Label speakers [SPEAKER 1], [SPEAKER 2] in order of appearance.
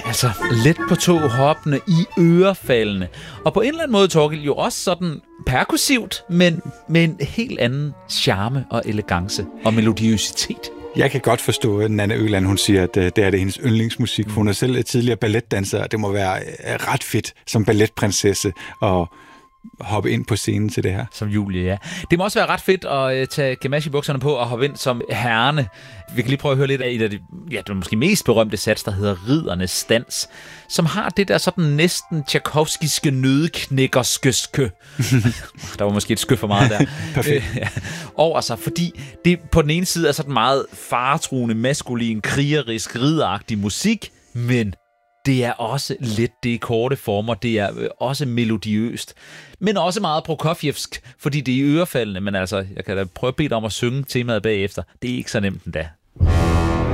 [SPEAKER 1] altså let på tå, hoppende, i ørefaldende. Og på en eller anden måde, Torgild, jo også sådan perkussivt, men med en helt anden charme og elegance og melodiøsitet.
[SPEAKER 2] Jeg kan godt forstå, at Nanna Øland, hun siger, at det er hendes yndlingsmusik. Hun er selv tidligere balletdanser, og det må være ret fedt som balletprinsesse at hoppe ind på scenen til det her.
[SPEAKER 1] Som Julie, ja. Det må også være ret fedt at tage Gamashi-bukserne på og hoppe ind som herrene. Vi kan lige prøve at høre lidt af et af det måske mest berømte sats, der hedder Riddernes Stans, som har det der sådan næsten tchaikovskiske nødeknækkerskøske. Der var måske et skø for meget der. Over sig, fordi det på den ene side er sådan meget faretruende, maskulin, krigerisk, ridderagtig musik, men det er også lidt det korte former, det er også melodiøst, men også meget prokofjevsk, fordi det er ørefaldende, men altså, jeg kan da prøve at bede dig om at synge temaet bagefter. Det er ikke så nemt endda.